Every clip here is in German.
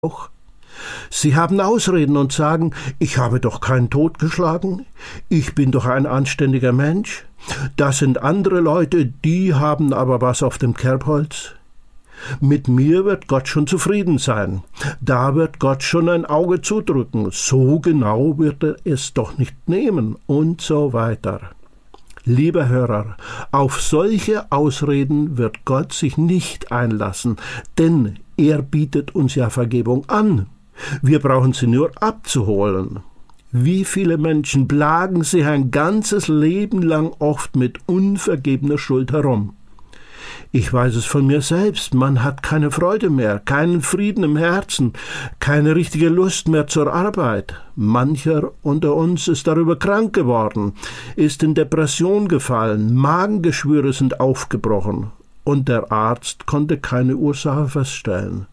auch. Sie haben Ausreden und sagen, ich habe doch keinen totgeschlagen, ich bin doch ein anständiger Mensch, das sind andere Leute, die haben aber was auf dem Kerbholz. Mit mir wird Gott schon zufrieden sein, da wird Gott schon ein Auge zudrücken, so genau wird er es doch nicht nehmen und so weiter. Lieber Hörer, auf solche Ausreden wird Gott sich nicht einlassen, denn er bietet uns ja Vergebung an. Wir brauchen sie nur abzuholen. Wie viele Menschen plagen sich ein ganzes Leben lang oft mit unvergebener Schuld herum? Ich weiß es von mir selbst, man hat keine Freude mehr, keinen Frieden im Herzen, keine richtige Lust mehr zur Arbeit. Mancher unter uns ist darüber krank geworden, ist in Depression gefallen, Magengeschwüre sind aufgebrochen und der Arzt konnte keine Ursache feststellen.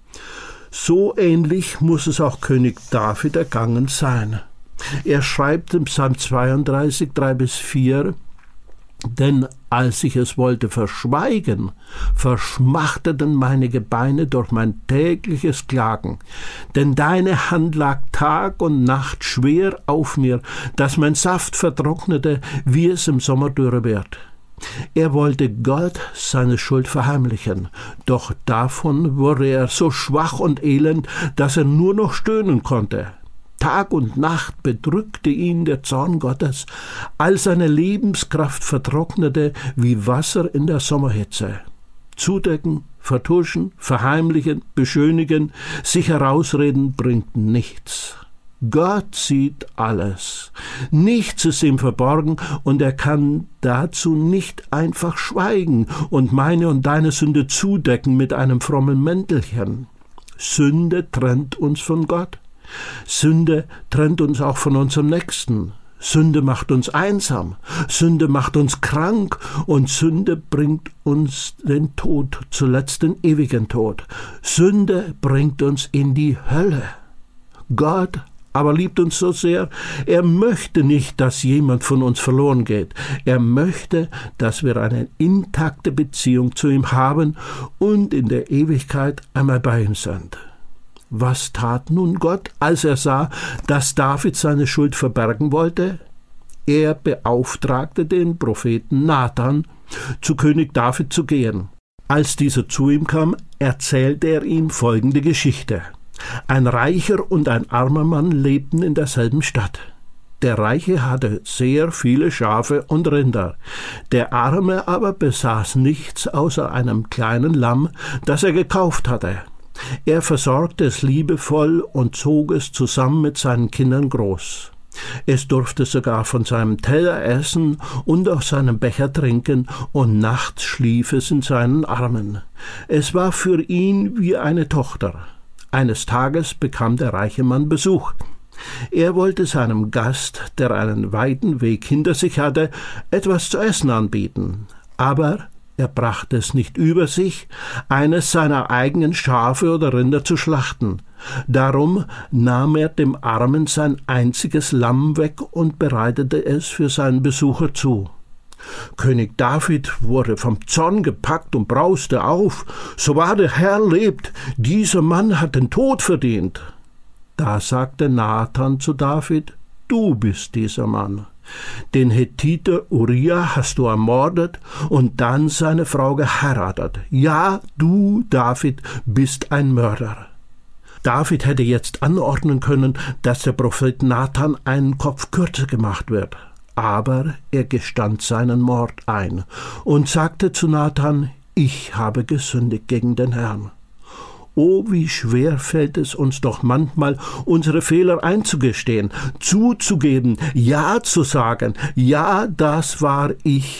So ähnlich muss es auch König David ergangen sein. Er schreibt im Psalm 32, 3-4, denn als ich es wollte verschweigen, verschmachteten meine Gebeine durch mein tägliches Klagen. Denn deine Hand lag Tag und Nacht schwer auf mir, dass mein Saft vertrocknete, wie es im Sommer dürre wird. Er wollte Gott seine Schuld verheimlichen, doch davon wurde er so schwach und elend, dass er nur noch stöhnen konnte. Tag und Nacht bedrückte ihn der Zorn Gottes, all seine Lebenskraft vertrocknete wie Wasser in der Sommerhitze. Zudecken, vertuschen, verheimlichen, beschönigen, sich herausreden bringt nichts. Gott sieht alles. Nichts ist ihm verborgen und er kann dazu nicht einfach schweigen und meine und deine Sünde zudecken mit einem frommen Mäntelchen. Sünde trennt uns von Gott. Sünde trennt uns auch von unserem Nächsten. Sünde macht uns einsam. Sünde macht uns krank und Sünde bringt uns den Tod, zuletzt den ewigen Tod. Sünde bringt uns in die Hölle. Gott aber liebt uns so sehr, er möchte nicht, dass jemand von uns verloren geht. Er möchte, dass wir eine intakte Beziehung zu ihm haben und in der Ewigkeit einmal bei ihm sind. Was tat nun Gott, als er sah, dass David seine Schuld verbergen wollte? Er beauftragte den Propheten Nathan, zu König David zu gehen. Als dieser zu ihm kam, erzählte er ihm folgende Geschichte. Ein reicher und ein armer Mann lebten in derselben Stadt. Der Reiche hatte sehr viele Schafe und Rinder. Der Arme aber besaß nichts außer einem kleinen Lamm, das er gekauft hatte. Er versorgte es liebevoll und zog es zusammen mit seinen Kindern groß. Es durfte sogar von seinem Teller essen und aus seinem Becher trinken, und nachts schlief es in seinen Armen. Es war für ihn wie eine Tochter. Eines Tages bekam der reiche Mann Besuch. Er wollte seinem Gast, der einen weiten Weg hinter sich hatte, etwas zu essen anbieten. Aber er brachte es nicht über sich, eines seiner eigenen Schafe oder Rinder zu schlachten. Darum nahm er dem Armen sein einziges Lamm weg und bereitete es für seinen Besucher zu. König David wurde vom Zorn gepackt und brauste auf. So wahr der Herr lebt, dieser Mann hat den Tod verdient. Da sagte Nathan zu David, du bist dieser Mann. Den Hethiter Uriah hast du ermordet und dann seine Frau geheiratet. Ja, du, David, bist ein Mörder. David hätte jetzt anordnen können, dass der Prophet Nathan einen Kopf kürzer gemacht wird. Aber er gestand seinen Mord ein und sagte zu Nathan, ich habe gesündigt gegen den Herrn. Oh, wie schwer fällt es uns doch manchmal, unsere Fehler einzugestehen, zuzugeben, ja zu sagen, ja, das war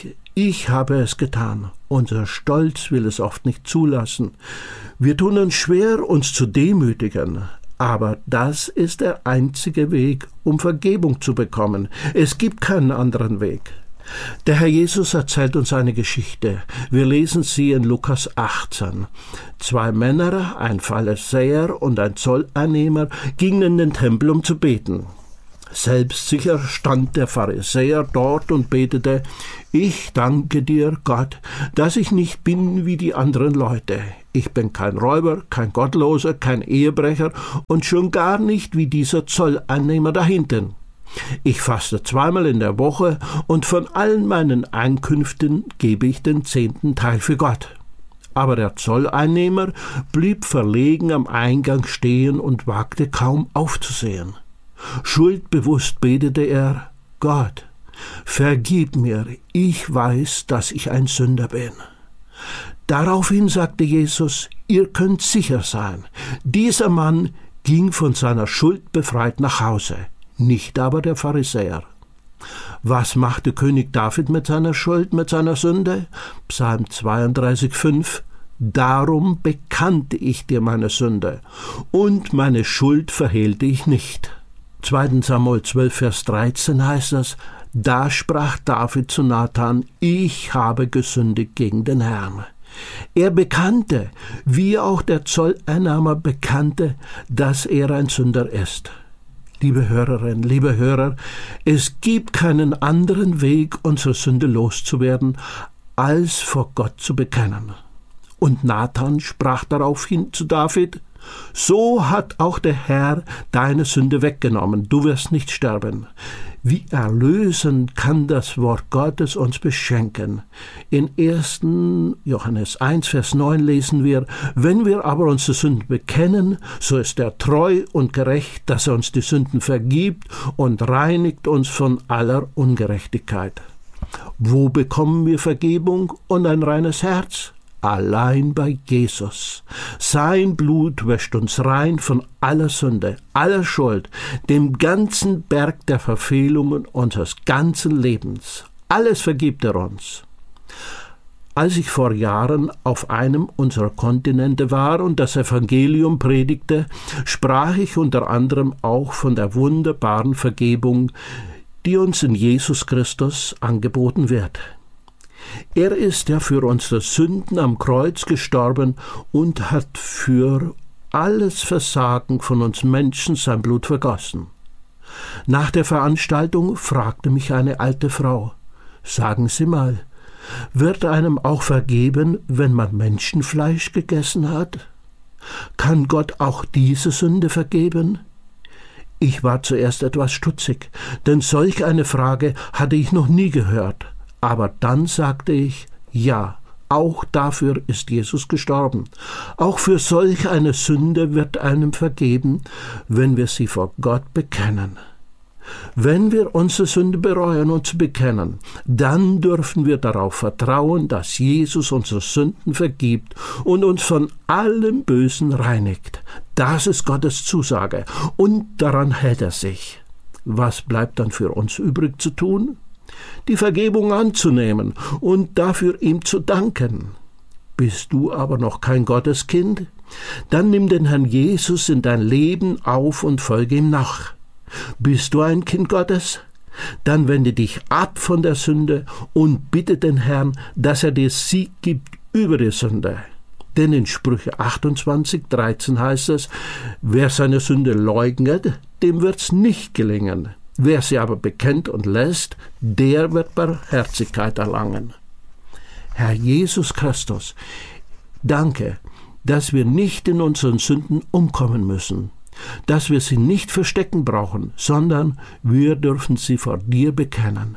ich habe es getan. Unser Stolz will es oft nicht zulassen. Wir tun uns schwer, uns zu demütigen. Aber das ist der einzige Weg, um Vergebung zu bekommen. Es gibt keinen anderen Weg. Der Herr Jesus erzählt uns eine Geschichte. Wir lesen sie in Lukas 18. 2 Männer, ein Pharisäer und ein Zolleinnehmer, gingen in den Tempel, um zu beten. Selbstsicher stand der Pharisäer dort und betete: Ich danke dir, Gott, dass ich nicht bin wie die anderen Leute. Ich bin kein Räuber, kein Gottloser, kein Ehebrecher und schon gar nicht wie dieser Zolleinnehmer da hinten. Ich faste 2-mal in der Woche und von allen meinen Einkünften gebe ich den 10. Teil für Gott. Aber der Zolleinnehmer blieb verlegen am Eingang stehen und wagte kaum aufzusehen. Schuldbewusst betete er: Gott, vergib mir, ich weiß, dass ich ein Sünder bin. Daraufhin sagte Jesus: Ihr könnt sicher sein, dieser Mann ging von seiner Schuld befreit nach Hause, nicht aber der Pharisäer. Was machte König David mit seiner Schuld, mit seiner Sünde? Psalm 32,5: Darum bekannte ich dir meine Sünde, und meine Schuld verhehlte ich nicht. 2. Samuel 12, Vers 13 heißt es: Da sprach David zu Nathan: Ich habe gesündigt gegen den Herrn. Er bekannte, wie auch der Zolleinnehmer bekannte, dass er ein Sünder ist. Liebe Hörerinnen, liebe Hörer, es gibt keinen anderen Weg, unsere Sünde loszuwerden, als vor Gott zu bekennen. Und Nathan sprach daraufhin zu David: So hat auch der Herr deine Sünde weggenommen, du wirst nicht sterben. Wie erlösend kann das Wort Gottes uns beschenken. In 1. Johannes 1, Vers 9 lesen wir: Wenn wir aber unsere Sünden bekennen, so ist er treu und gerecht, dass er uns die Sünden vergibt und reinigt uns von aller Ungerechtigkeit. Wo bekommen wir Vergebung und ein reines Herz? Allein bei Jesus. Sein Blut wäscht uns rein von aller Sünde, aller Schuld, dem ganzen Berg der Verfehlungen unseres ganzen Lebens. Alles vergibt er uns. Als ich vor Jahren auf einem unserer Kontinente war und das Evangelium predigte, sprach ich unter anderem auch von der wunderbaren Vergebung, die uns in Jesus Christus angeboten wird. Er ist ja für unsere Sünden am Kreuz gestorben und hat für alles Versagen von uns Menschen sein Blut vergossen. Nach der Veranstaltung fragte mich eine alte Frau: Sagen Sie mal, wird einem auch vergeben, wenn man Menschenfleisch gegessen hat? Kann Gott auch diese Sünde vergeben? Ich war zuerst etwas stutzig, denn solch eine Frage hatte ich noch nie gehört. Aber dann sagte ich: Ja, auch dafür ist Jesus gestorben. Auch für solch eine Sünde wird einem vergeben, wenn wir sie vor Gott bekennen. Wenn wir unsere Sünde bereuen und zu bekennen, dann dürfen wir darauf vertrauen, dass Jesus unsere Sünden vergibt und uns von allem Bösen reinigt. Das ist Gottes Zusage und daran hält er sich. Was bleibt dann für uns übrig zu tun? Die Vergebung anzunehmen und dafür ihm zu danken. Bist du aber noch kein Gotteskind? Dann nimm den Herrn Jesus in dein Leben auf und folge ihm nach. Bist du ein Kind Gottes? Dann wende dich ab von der Sünde und bitte den Herrn, dass er dir Sieg gibt über die Sünde. Denn in Sprüche 28, 13 heißt es: Wer seine Sünde leugnet, dem wird's nicht gelingen. Wer sie aber bekennt und lässt, der wird Barmherzigkeit erlangen. Herr Jesus Christus, danke, dass wir nicht in unseren Sünden umkommen müssen, dass wir sie nicht verstecken brauchen, sondern wir dürfen sie vor dir bekennen.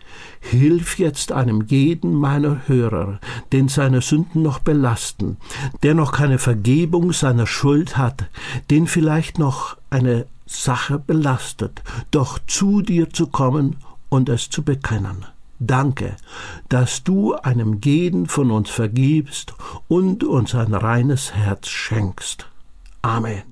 Hilf jetzt einem jeden meiner Hörer, den seine Sünden noch belasten, der noch keine Vergebung seiner Schuld hat, den vielleicht noch eine Sache belastet, doch zu dir zu kommen und es zu bekennen. Danke, dass du einem jeden von uns vergibst und uns ein reines Herz schenkst. Amen.